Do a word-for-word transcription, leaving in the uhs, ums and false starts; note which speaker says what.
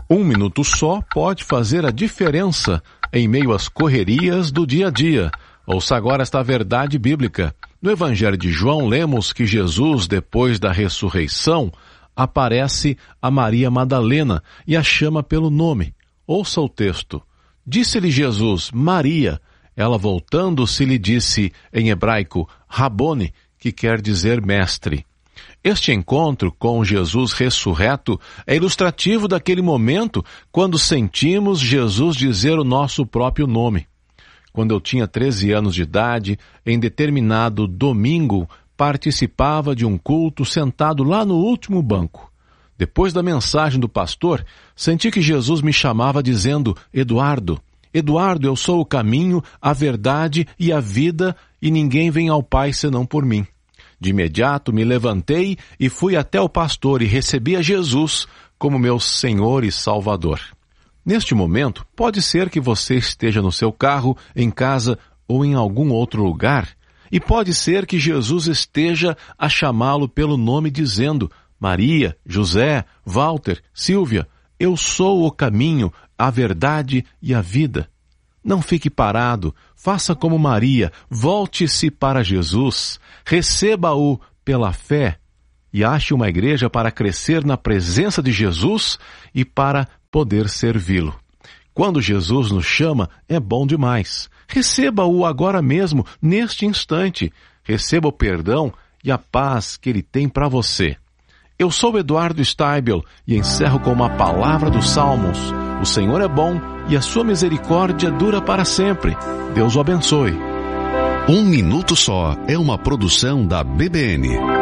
Speaker 1: Um minuto só pode fazer a diferença em meio às correrias do dia a dia. Ouça agora esta verdade bíblica. No Evangelho de João, lemos que Jesus, depois da ressurreição, aparece a Maria Madalena e a chama pelo nome. Ouça o texto. Disse-lhe Jesus, Maria. Ela, voltando-se, lhe disse em hebraico, Rabone, que quer dizer mestre. Este encontro com Jesus ressurreto é ilustrativo daquele momento quando sentimos Jesus dizer o nosso próprio nome. Quando eu tinha treze anos de idade, em determinado domingo, participava de um culto sentado lá no último banco. Depois da mensagem do pastor, senti que Jesus me chamava dizendo, Eduardo, Eduardo, eu sou o caminho, a verdade e a vida, e ninguém vem ao Pai senão por mim. De imediato me levantei e fui até o pastor e recebi a Jesus como meu Senhor e Salvador. Neste momento, pode ser que você esteja no seu carro, em casa ou em algum outro lugar, e pode ser que Jesus esteja a chamá-lo pelo nome dizendo, Maria, José, Walter, Silvia, eu sou o caminho, a verdade e a vida. Não fique parado, faça como Maria, volte-se para Jesus, receba-o pela fé e ache uma igreja para crescer na presença de Jesus e para poder servi-lo. Quando Jesus nos chama, é bom demais. Receba-o agora mesmo, neste instante. Receba o perdão e a paz que Ele tem para você. Eu sou Eduardo Steibel e encerro com uma palavra dos Salmos. O Senhor é bom e a sua misericórdia dura para sempre. Deus o abençoe.
Speaker 2: Um Minuto Só é uma produção da B B N.